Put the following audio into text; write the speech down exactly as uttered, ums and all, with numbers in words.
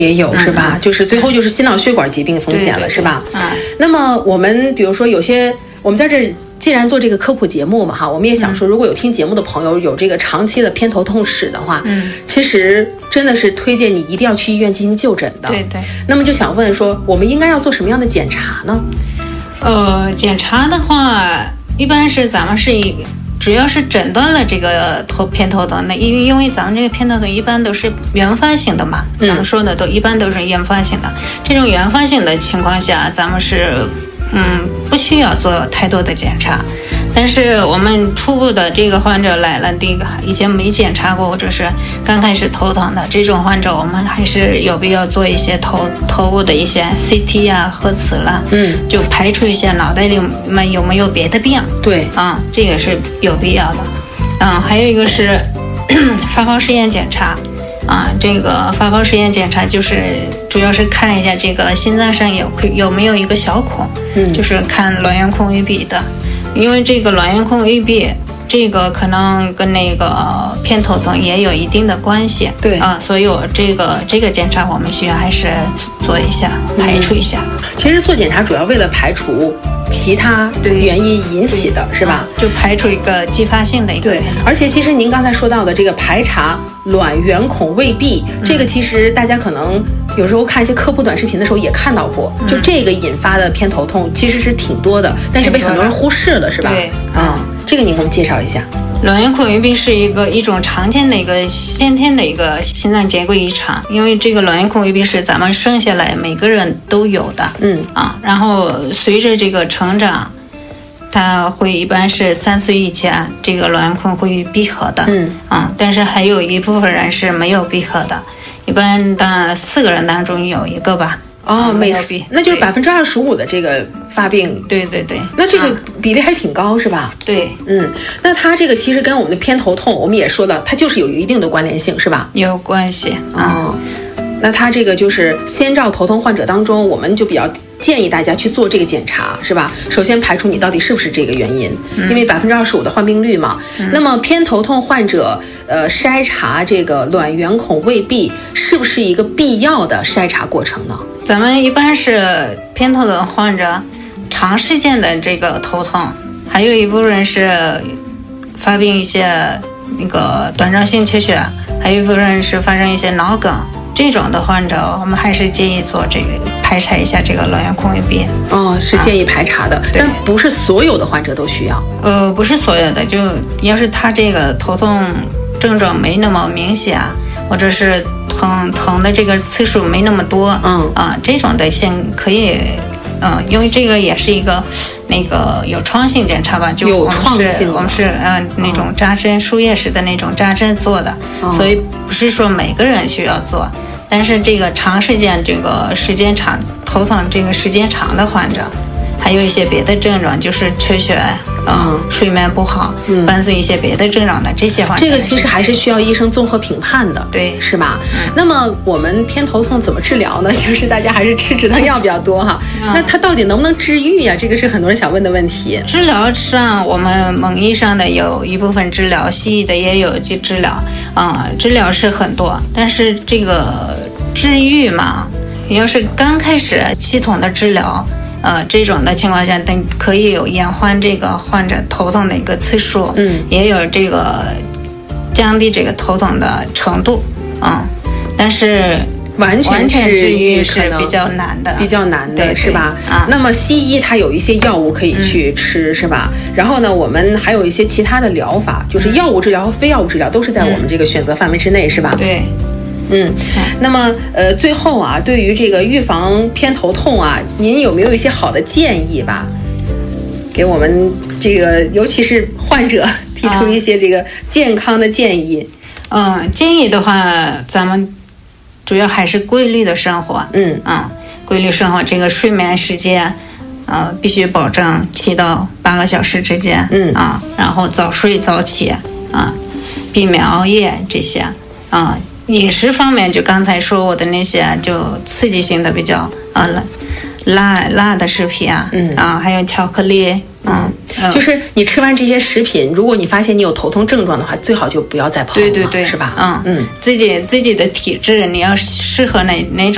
也有是吧？嗯、就是最后就是心脑血管疾病风险了， 对对对是吧？ 啊、嗯， 那么我们比如说有些我们在这既然做这个科普节目嘛哈，我们也想说，如果有听节目的朋友有这个长期的偏头痛史的话， 嗯， 其实真的是推荐你一定要去医院进行就诊的。 对对。 那么就想问说，我们应该要做什么样的检查呢？ 呃，检查的话，一般是咱们是一。主要是诊断了这个头偏头痛的，因为因为咱们这个偏头痛一般都是原发性的嘛，咱们说的都一般都是原发性的。嗯、这种原发性的情况下，咱们是嗯不需要做太多的检查。但是我们初步的这个患者来了，第一个以前没检查过，或者是刚开始头疼的这种患者，我们还是有必要做一些头头部的一些 C T 啊、核磁啦， 嗯， 就排除一些脑袋里面有没有别的病。 对， 啊、嗯，这个是有必要的。嗯，还有一个是发泡试验检查。啊，这个发泡试验检查就是主要是看一下这个心脏上有有没有一个小孔， 嗯， 就是看卵圆孔未闭的。因为这个卵圆孔未闭，这个可能跟那个偏头痛也有一定的关系。 对啊，所以我这个这个检查我们需要还是做一下，排除一下。 嗯、其实做检查主要为了排除其他原因引起的，是吧？ 就排除一个继发性的一个。 对，而且其实您刚才说到的这个排查卵圆孔未闭，嗯、这个其实大家可能有时候看一些科普短视频的时候也看到过，嗯、就这个引发的偏头痛其实是挺多的，但是被很多人忽视了，是吧？ 对， 啊、嗯，这个您给我们介绍一下。 卵圆孔未闭是一个一种常见的一个先天的一个心脏结构异常，因为这个卵圆孔未闭是咱们生下来每个人都有的， 嗯啊，然后随着这个成长，它会一般是三岁以前这个卵圆孔会闭合的， 嗯啊，但是还有一部分人是没有闭合的，一般的四个人当中有一个吧。 哦，每四，那就是百分之二十五的这个发病， 对对对， 那这个比例还挺高，是吧？ 对， 嗯，那它这个其实跟我们的偏头痛，我们也说了，它就是有一定的关联性，是吧？ 有关系哦。那它这个就是先兆头痛患者当中，我们就比较建议大家去做这个检查，是吧？首先排除你到底是不是这个原因，嗯、因为百分之二十五的患病率嘛。嗯、那么偏头痛患者，呃，筛查这个卵圆孔未闭，是不是一个必要的筛查过程呢？ 咱们一般是偏头痛患者长时间的这个头痛，还有一部分人是发病一些那个短暂性缺血，还有一部分人是发生一些脑梗。这种的患者，我们还是建议做这个排查一下这个卵圆孔未闭。 哦，是建议排查的，啊、但不是所有的患者都需要。 呃，不是所有的，就要是他这个头痛症状没那么明显，或者是疼疼的这个次数没那么多， 嗯啊，这种的先可以。嗯，因为这个也是一个那个有创性检查吧，就有创性， 我们是嗯、呃、那种扎针输液式的那种扎针做的， 哦、 所以不是说每个人需要做，但是这个长时间这个时间长头疼这个时间长的患者，还有一些别的症状，就是缺血，嗯，睡眠不好， 嗯， 伴随一些别的症状的这些患者， 这个其实还是需要医生综合评判的， 对， 是吧？嗯、那么我们偏头痛怎么治疗呢？就是大家还是吃止疼药比较多哈。嗯、那它到底能不能治愈呀？这个是很多人想问的问题。 治疗上，我们蒙医上的有一部分治疗，西医的也有去治疗，啊、嗯，治疗是很多，但是这个治愈嘛，你要是刚开始系统的治疗。呃，这种的情况下，等可以有延缓这个患者头痛的一个次数， 嗯， 也有这个降低这个头痛的程度，嗯，但是完全治愈是比较难的， 比较难的，是吧？ 啊， 那么西医它有一些药物可以去吃，嗯、是吧？然后呢，我们还有一些其他的疗法，就是药物治疗和非药物治疗都是在我们这个选择范围之内，是吧？ 对。 嗯，那么呃，最后啊，对于这个预防偏头痛啊，您有没有一些好的建议吧？给我们这个，尤其是患者提出一些这个健康的建议。 嗯，呃、建议的话，咱们主要还是规律的生活。 嗯嗯，规律生活，这个睡眠时间，呃，必须保证七到八个小时之间。 嗯啊，然后早睡早起啊，避免熬夜这些啊。饮食方面，就刚才说我的那些，就刺激性的比较啊辣辣的食品啊， 嗯啊，还有巧克力，嗯， 嗯就是你吃完这些食品，如果你发现你有头痛症状的话，最好就不要再碰了， 对对对， 是吧？ 嗯嗯，自己自己的体质，你要适合哪哪种。